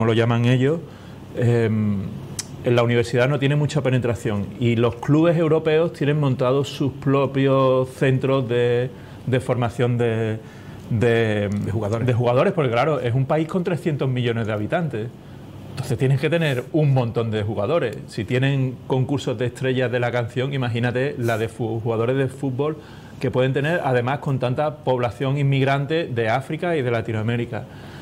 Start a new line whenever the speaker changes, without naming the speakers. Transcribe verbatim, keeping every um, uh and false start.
lo llaman ellos, eh, en la universidad no tiene mucha penetración y los clubes europeos tienen montados sus propios centros de, de formación de, de, de, jugadores. de jugadores, porque claro, es un país con trescientos millones de habitantes. Entonces tienes que tener un montón de jugadores. Si tienen concursos de estrellas de la canción, imagínate la de jugadores de fútbol que pueden tener, además con tanta población inmigrante de África y de Latinoamérica.